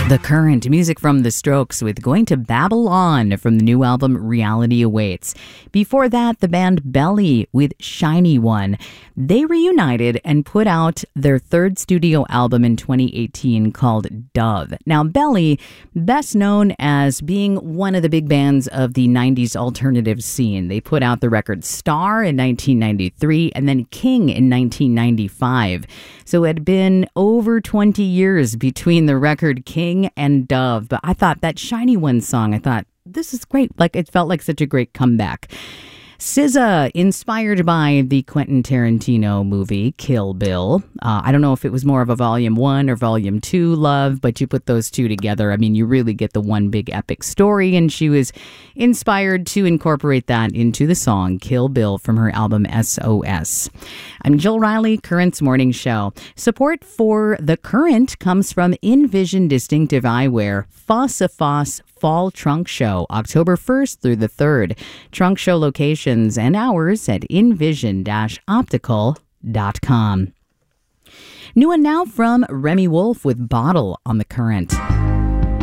The Current, music from The Strokes with Going to Babylon from the new album Reality Awaits. Before that, the band Belly with Shiny One. They reunited and put out their third studio album in 2018 called Dove. Now, Belly, best known as being one of the big bands of the 90s alternative scene. They put out the record Star in 1993 and then King in 1995. So it had been over 20 years between the record King and Dove. But I thought that Shiny One song, I thought, this is great. Like, it felt like such a great comeback. SZA, inspired by the Quentin Tarantino movie Kill Bill. I don't know if it was more of a Volume 1 or Volume 2 love, but you put those two together, I mean, you really get the one big epic story, and she was inspired to incorporate that into the song Kill Bill from her album SOS. I'm Jill Riley, Current's Morning Show. Support for The Current comes from Envision Distinctive Eyewear, Fossa Foss Fall Trunk Show, October 1st through the 3rd. Trunk show locations and hours at envision-optical.com. New and now from Remy Wolf with Bottle on The Current.